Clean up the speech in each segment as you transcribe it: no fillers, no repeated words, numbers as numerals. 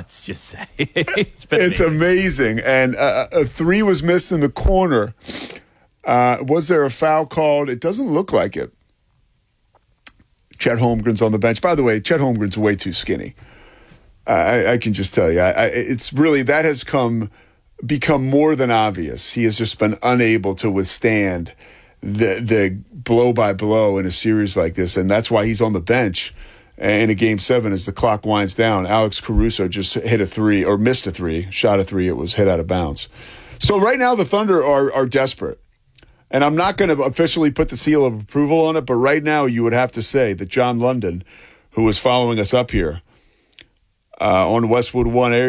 let's just say. It's amazing. And a three was missed in the corner. Was there a foul called? It doesn't look like it. Chet Holmgren's on the bench. By the way, Chet Holmgren's way too skinny. I can just tell you. It's really, that has become more than obvious. He has just been unable to withstand the blow by blow in a series like this, and that's why he's on the bench in a Game 7 as the clock winds down. Alex Caruso just hit a three, or missed a three, shot a three. It was hit out of bounds. So right now the Thunder are desperate. And I'm not going to officially put the seal of approval on it, but right now you would have to say that John London, who is following us up here on Westwood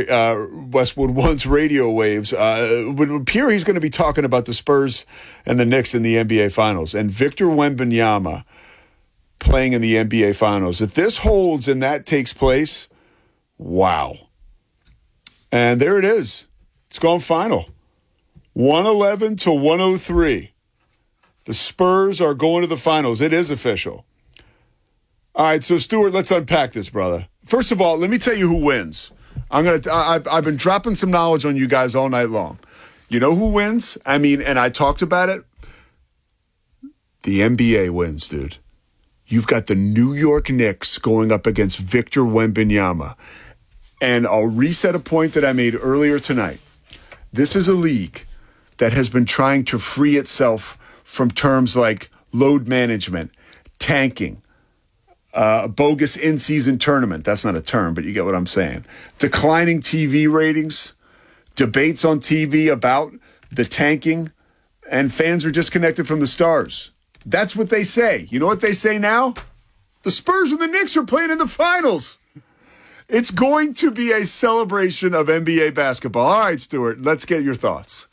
One's radio waves, would appear he's going to be talking about the Spurs and the Knicks in the NBA Finals. And Victor Wembanyama playing in the NBA Finals. If this holds and that takes place, wow. And there it is. It's gone final. 111 to 103. The Spurs are going to the finals. It is official. All right, so Stuart, let's unpack this, brother. First of all, let me tell you who wins. I've been dropping some knowledge on you guys all night long. You know who wins? I mean, and I talked about it. The NBA wins, dude. You've got the New York Knicks going up against Victor Wembanyama. And I'll reset a point that I made earlier tonight. This is a league that has been trying to free itself from terms like load management, tanking, bogus in-season tournament. That's not a term, but you get what I'm saying. Declining TV ratings, debates on TV about the tanking, and fans are disconnected from the stars. That's what they say. You know what they say now? The Spurs and the Knicks are playing in the finals. It's going to be a celebration of NBA basketball. All right, Stuart, let's get your thoughts.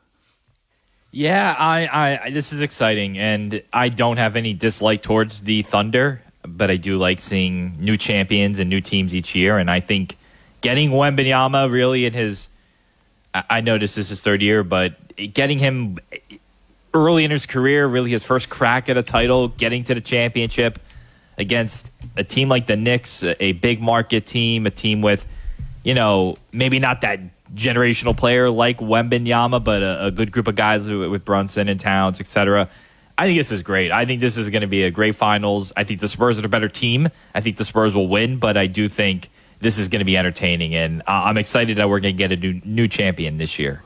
Yeah, I this is exciting, and I don't have any dislike towards the Thunder, but I do like seeing new champions and new teams each year, and I think getting Wembanyama really in his, I know this is his third year, but getting him early in his career, really his first crack at a title, getting to the championship against a team like the Knicks, a big market team, a team with, maybe not that generational player like Wembanyama, but a good group of guys with Brunson and Towns, etc. I think this is great. I think this is going to be a great finals. I think the Spurs are a better team. I think the Spurs will win, but I do think this is going to be entertaining, and I'm excited that we're going to get a new champion this year.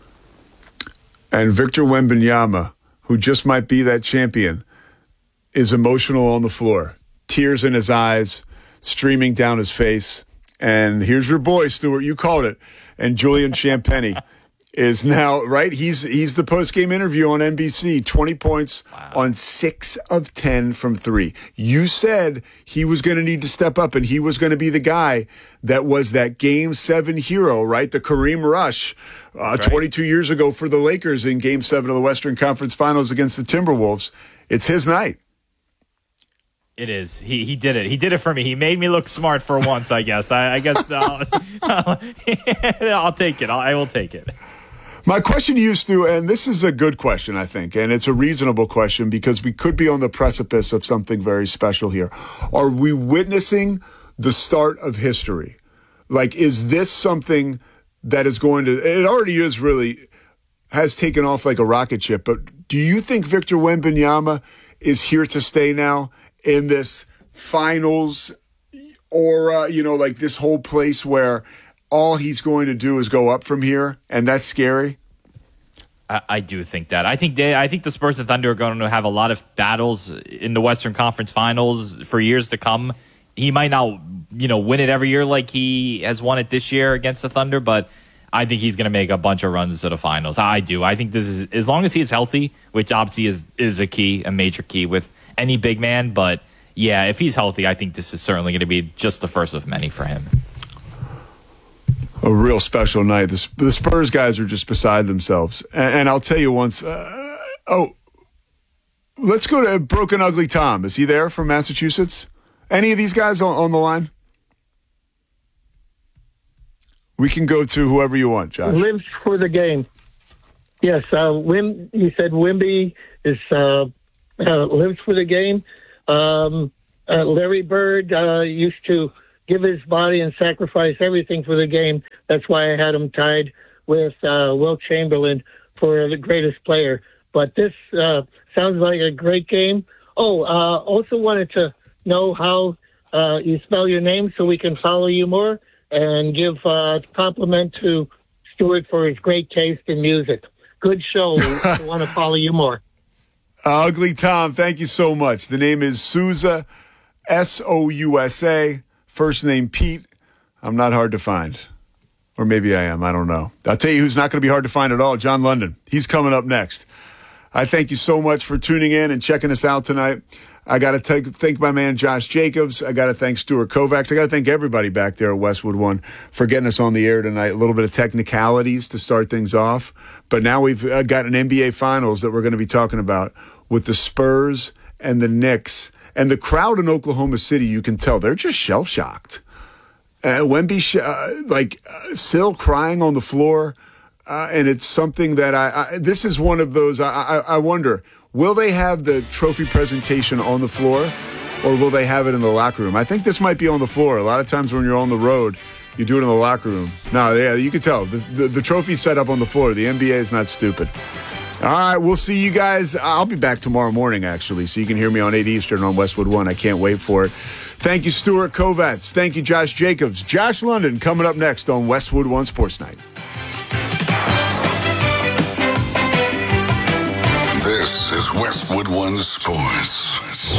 And Victor Wembanyama, who just might be that champion, is emotional on the floor. Tears in his eyes, streaming down his face. And here's your boy, Stuart. You called it. And Julian Champagnie is now, right? He's the post-game interview on NBC. 20 points on 6 of 10 from 3. You said he was going to need to step up, and he was going to be the guy that was that Game 7 hero, right? The Kareem Rush 22 years ago for the Lakers in Game 7 of the Western Conference Finals against the Timberwolves. It's his night. It is. He did it. He did it for me. He made me look smart for once, I guess. I guess I'll take it. I will take it. My question to you, Stu, and this is a good question, I think, and it's a reasonable question because we could be on the precipice of something very special here. Are we witnessing the start of history? Like, is this something that is going to – it already is really – has taken off like a rocket ship, but do you think Victor Wembanyama is here to stay now in this finals or, like this whole place where all he's going to do is go up from here, and that's scary? I do think that. I think the Spurs and Thunder are going to have a lot of battles in the Western Conference Finals for years to come. He might not, win it every year like he has won it this year against the Thunder, but I think he's going to make a bunch of runs to the finals. I do. I think this is, as long as he is healthy, which obviously is a major key with any big man. But yeah, if he's healthy, I think this is certainly going to be just the first of many for him. A real special night. The Spurs guys are just beside themselves. And I'll tell you once, let's go to Broken Ugly Tom. Is he there from Massachusetts? Any of these guys on the line? We can go to whoever you want, Josh. Lives for the game. Yes, you said Wimby is lives for the game. Larry Bird used to give his body and sacrifice everything for the game. That's why I had him tied with Wilt Chamberlain for the greatest player. But this sounds like a great game. Also wanted to know how you spell your name so we can follow you more, and give a compliment to Stuart for his great taste in music. Good show. We want to follow you more. Ugly Tom, thank you so much. The name is Sousa, Sousa. First name Pete. I'm not hard to find. Or maybe I am. I don't know. I'll tell you who's not going to be hard to find at all. John London. He's coming up next. I thank you so much for tuning in and checking us out tonight. I got to thank my man Josh Jacobs. I got to thank Stuart Kovacs. I got to thank everybody back there at Westwood One for getting us on the air tonight. A little bit of technicalities to start things off. But now we've got an NBA Finals that we're going to be talking about with the Spurs and the Knicks. And the crowd in Oklahoma City, you can tell, they're just shell-shocked. Wemby, still crying on the floor. And it's something that this is one of those, I wonder, will they have the trophy presentation on the floor, or will they have it in the locker room? I think this might be on the floor. A lot of times when you're on the road, you do it in the locker room. No, yeah, you can tell. The trophy's set up on the floor. The NBA is not stupid. All right, we'll see you guys. I'll be back tomorrow morning, actually, so you can hear me on 8 Eastern on Westwood One. I can't wait for it. Thank you, Stuart Kovacs. Thank you, Josh Jacobs. Josh London coming up next on Westwood One Sports Night. This is Westwood One Sports.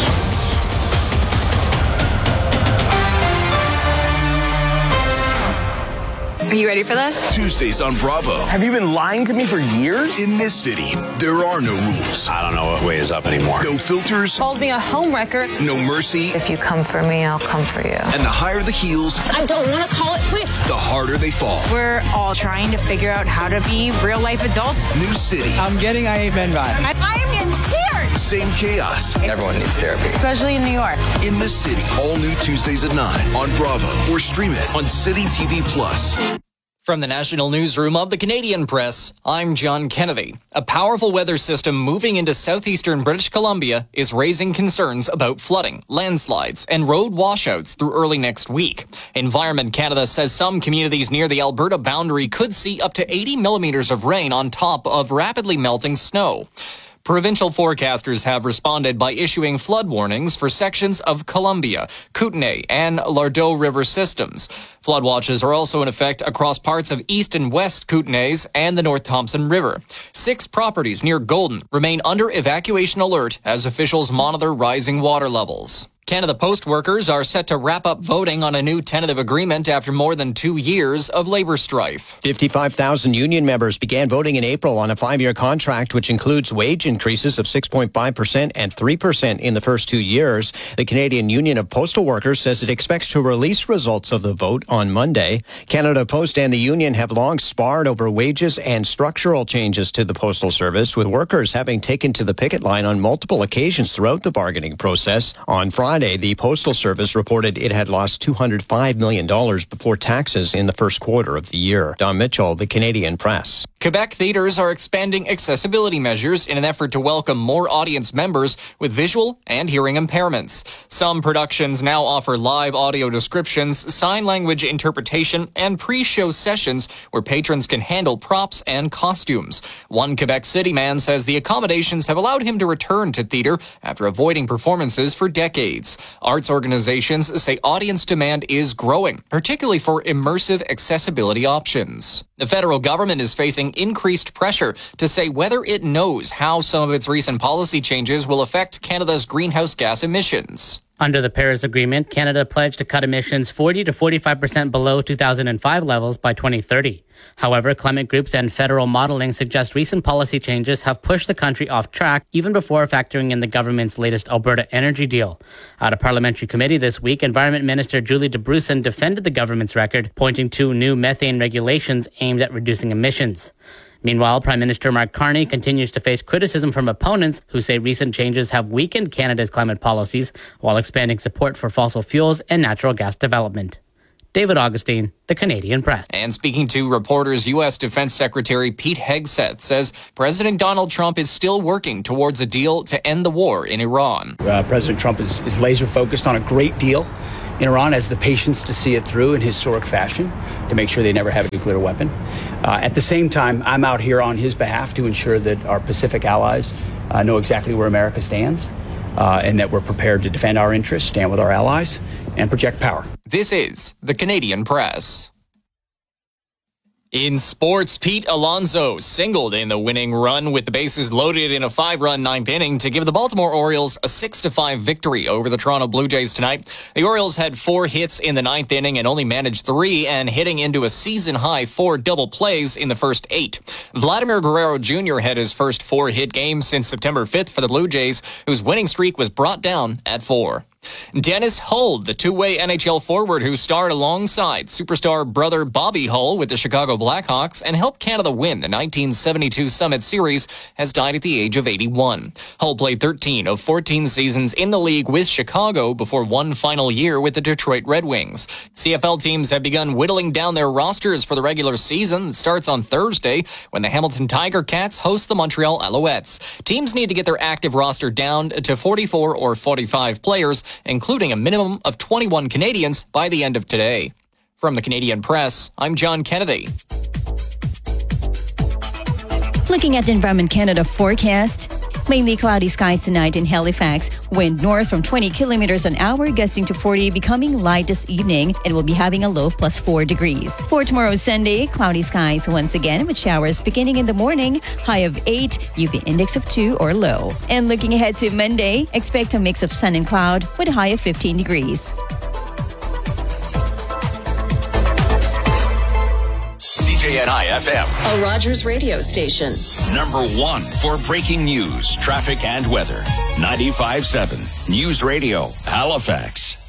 Are you ready for this? Tuesdays on Bravo. Have you been lying to me for years? In this city, there are no rules. I don't know what way is up anymore. No filters. Called me a homewrecker. No mercy. If you come for me, I'll come for you. And the higher the heels, I don't want to call it quits. the harder they fall. We're all trying to figure out how to be real-life adults. New city. I'm getting I Ain't Men vibe. I'm in tears. Same chaos. Everyone needs therapy. Especially in New York. In the City. All new Tuesdays at 9 on Bravo. Or stream it on City TV Plus. From the National Newsroom of the Canadian Press, I'm John Kennedy. A powerful weather system moving into southeastern British Columbia is raising concerns about flooding, landslides, and road washouts through early next week. Environment Canada says some communities near the Alberta boundary could see up to 80 millimeters of rain on top of rapidly melting snow. Provincial forecasters have responded by issuing flood warnings for sections of Columbia, Kootenay, and Lardot River systems. Flood watches are also in effect across parts of East and West Kootenays and the North Thompson River. 6 properties near Golden remain under evacuation alert as officials monitor rising water levels. Canada Post workers are set to wrap up voting on a new tentative agreement after more than 2 years of labor strife. 55,000 union members began voting in April on a 5-year contract, which includes wage increases of 6.5% and 3% in the first 2 years. The Canadian Union of Postal Workers says it expects to release results of the vote on Monday. Canada Post and the union have long sparred over wages and structural changes to the postal service, with workers having taken to the picket line on multiple occasions throughout the bargaining process. On Friday, the Postal Service reported it had lost $205 million before taxes in the first quarter of the year. Don Mitchell, the Canadian Press. Quebec theaters are expanding accessibility measures in an effort to welcome more audience members with visual and hearing impairments. Some productions now offer live audio descriptions, sign language interpretation, and pre-show sessions where patrons can handle props and costumes. One Quebec City man says the accommodations have allowed him to return to theater after avoiding performances for decades. Arts organizations say audience demand is growing, particularly for immersive accessibility options. The federal government is facing increased pressure to say whether it knows how some of its recent policy changes will affect Canada's greenhouse gas emissions. Under the Paris Agreement, Canada pledged to cut emissions 40 to 45% below 2005 levels by 2030. However, climate groups and federal modeling suggest recent policy changes have pushed the country off track even before factoring in the government's latest Alberta energy deal. At a parliamentary committee this week, Environment Minister Julie DeBrussen defended the government's record, pointing to new methane regulations aimed at reducing emissions. Meanwhile, Prime Minister Mark Carney continues to face criticism from opponents who say recent changes have weakened Canada's climate policies while expanding support for fossil fuels and natural gas development. David Augustine, The Canadian Press. And speaking to reporters, U.S. Defense Secretary Pete Hegseth says President Donald Trump is still working towards a deal to end the war in Iran. President Trump is laser focused on a great deal Iran has the patience to see it through in historic fashion to make sure they never have a nuclear weapon. At the same time, I'm out here on his behalf to ensure that our Pacific allies know exactly where America stands and that we're prepared to defend our interests, stand with our allies, and project power. This is the Canadian Press. In sports, Pete Alonso singled in the winning run with the bases loaded in a 5-run ninth inning to give the Baltimore Orioles a 6-5 victory over the Toronto Blue Jays tonight. The Orioles had 4 hits in the ninth inning and only managed 3, and hitting into a season-high 4 double plays in the first 8. Vladimir Guerrero Jr. had his first 4-hit game since September 5th for the Blue Jays, whose winning streak was brought down at 4. Dennis Hull, the two-way NHL forward who starred alongside superstar brother Bobby Hull with the Chicago Blackhawks and helped Canada win the 1972 Summit Series, has died at the age of 81. Hull played 13 of 14 seasons in the league with Chicago before one final year with the Detroit Red Wings. CFL teams have begun whittling down their rosters for the regular season. It starts on Thursday when the Hamilton Tiger Cats host the Montreal Alouettes. Teams need to get their active roster down to 44 or 45 players, including a minimum of 21 Canadians by the end of today. From the Canadian Press, I'm John Kennedy. Looking at the Environment Canada forecast, mainly cloudy skies tonight in Halifax. Wind north from 20 kilometers an hour, gusting to 40, becoming light this evening, and we'll be having a low of +4 degrees. For tomorrow, Sunday, cloudy skies once again with showers beginning in the morning, high of 8, UV index of 2 or low. And looking ahead to Monday, expect a mix of sun and cloud with a high of 15 degrees. CJNI FM, a Rogers radio station. #1 for breaking news, traffic, and weather. 95.7 News Radio, Halifax.